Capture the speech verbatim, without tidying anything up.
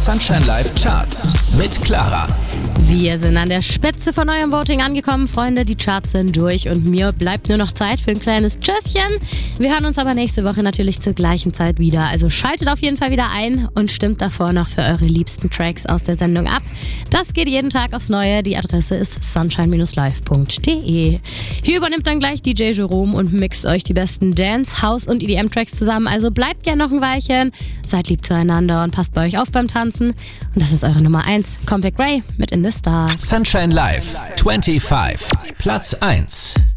Sunshine Live Charts mit Clara. Wir sind an der Spitze von eurem Voting angekommen, Freunde. Die Charts sind durch und mir bleibt nur noch Zeit für ein kleines Tschüsschen. Wir hören uns aber nächste Woche natürlich zur gleichen Zeit wieder. Also schaltet auf jeden Fall wieder ein und stimmt davor noch für eure liebsten Tracks aus der Sendung ab. Das geht jeden Tag aufs Neue. Die Adresse ist sunshine live punkt de. Hier übernimmt dann gleich D J Jerome und mixt euch die besten Dance, House und E D M-Tracks zusammen. Also bleibt gern noch ein Weilchen, seid lieb zueinander und passt bei euch auf beim Tanzen. Und das ist eure Nummer eins, Compact Ray mit In the Stars. Sunshine Live fünfundzwanzig, Platz eins.